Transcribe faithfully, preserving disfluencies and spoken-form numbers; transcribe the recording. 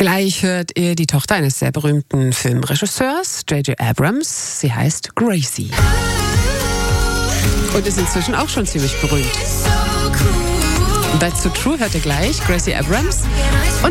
Gleich hört ihr die Tochter eines sehr berühmten Filmregisseurs, J J Abrams. Sie heißt Gracie. Und ist inzwischen auch schon ziemlich berühmt. That's so True hört ihr gleich, Gracie Abrams. Und